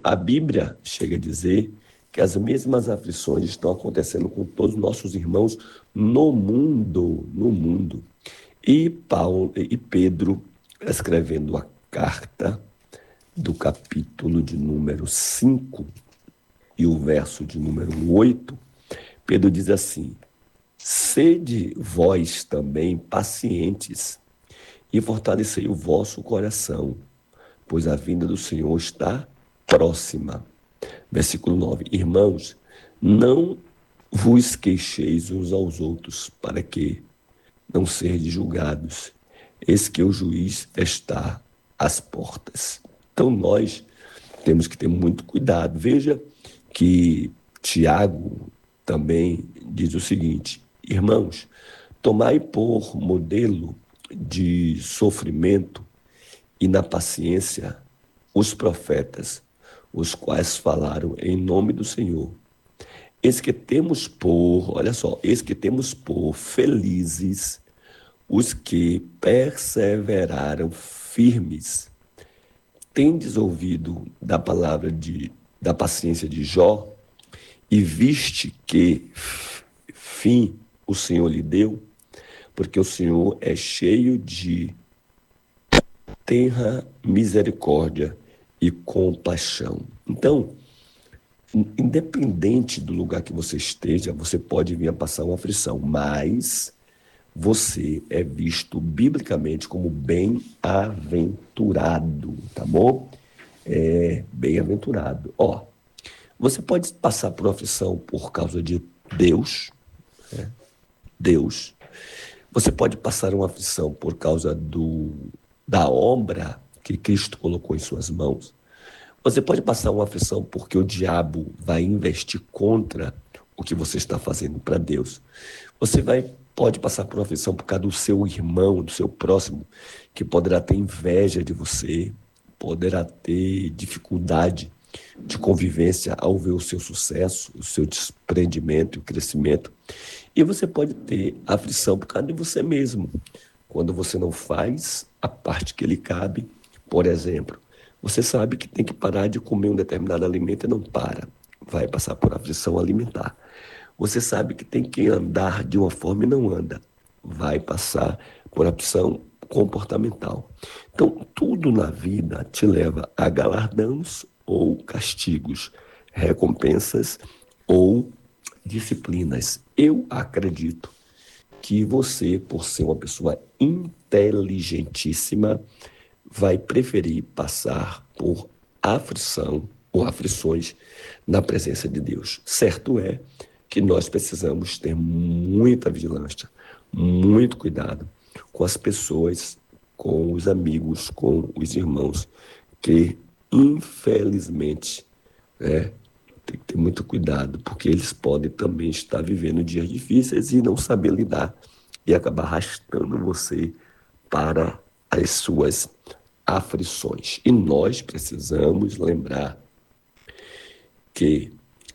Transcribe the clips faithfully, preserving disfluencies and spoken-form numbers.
a Bíblia chega a dizer que as mesmas aflições estão acontecendo com todos os nossos irmãos no mundo, no mundo. E Paulo e Pedro, escrevendo a carta do capítulo de número cinco e o verso de número oito, Pedro diz assim: sede vós também pacientes e fortalecei o vosso coração, pois a vinda do Senhor está próxima. Versículo nove. Irmãos, não vos queixeis uns aos outros, para que não serdes julgados. Eis que o juiz está às portas. Então nós temos que ter muito cuidado. Veja que Tiago também diz o seguinte: irmãos, tomai por modelo de sofrimento e na paciência os profetas, os quais falaram em nome do Senhor. Eis que temos por, olha só, eis que temos por felizes os que perseveraram firmes. Tendes ouvido da palavra de, da paciência de Jó, e viste que fim o Senhor lhe deu, porque o Senhor é cheio de tenra misericórdia e compaixão. Então, independente do lugar que você esteja, você pode vir a passar uma aflição, mas você é visto biblicamente como bem-aventurado, tá bom? É, bem-aventurado. Ó, você pode passar por uma aflição por causa de Deus, né? Deus. Você pode passar uma aflição por causa do, da obra que Cristo colocou em suas mãos. Você pode passar uma aflição porque o diabo vai investir contra o que você está fazendo para Deus. Você vai, pode passar por uma aflição por causa do seu irmão, do seu próximo, que poderá ter inveja de você, poderá ter dificuldade de convivência ao ver o seu sucesso, o seu desprendimento e o crescimento. E você pode ter aflição por causa de você mesmo, quando você não faz a parte que lhe cabe. Por exemplo, você sabe que tem que parar de comer um determinado alimento e não para, vai passar por aflição alimentar. Você sabe que tem que andar de uma forma e não anda, vai passar por aflição comportamental. Então, tudo na vida te leva a galardões ou castigos, recompensas ou disciplinas. Eu acredito que você, por ser uma pessoa inteligentíssima, vai preferir passar por aflição ou aflições na presença de Deus. Certo é que nós precisamos ter muita vigilância, muito cuidado com as pessoas, com os amigos, com os irmãos, que infelizmente, né, tem que ter muito cuidado, porque eles podem também estar vivendo dias difíceis e não saber lidar e acabar arrastando você para as suas aflições. E nós precisamos lembrar que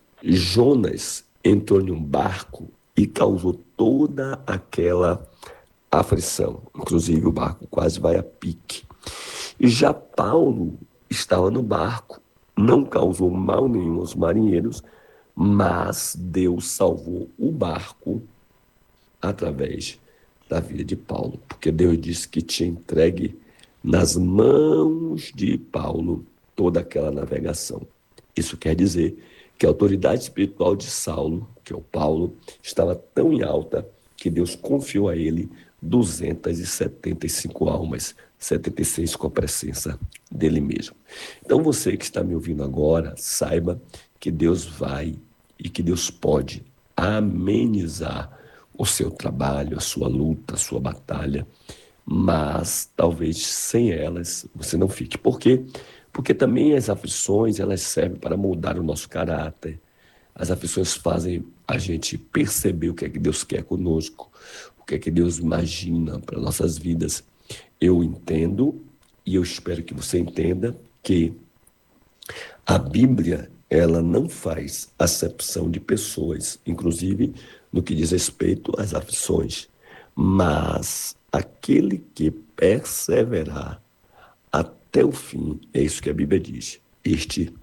Jonas entrou em um barco e causou toda aquela aflição. Inclusive o barco quase vai a pique. E já Paulo estava no barco, não causou mal nenhum aos marinheiros, mas Deus salvou o barco através da vida de Paulo, porque Deus disse que tinha entregue nas mãos de Paulo toda aquela navegação. Isso quer dizer que a autoridade espiritual de Saulo, que é o Paulo, estava tão em alta que Deus confiou a ele duzentas e setenta e cinco almas, setenta e seis com a presença dele mesmo. Então você que está me ouvindo agora, saiba que Deus vai e que Deus pode amenizar o seu trabalho, a sua luta, a sua batalha, mas talvez sem elas você não fique. Por quê? Porque também as aflições, elas servem para moldar o nosso caráter. As aflições fazem a gente perceber o que é que Deus quer conosco, o que é que Deus imagina para nossas vidas. Eu entendo e eu espero que você entenda que a Bíblia, ela não faz acepção de pessoas, inclusive no que diz respeito às aflições, mas aquele que perseverar até o fim, é isso que a Bíblia diz, este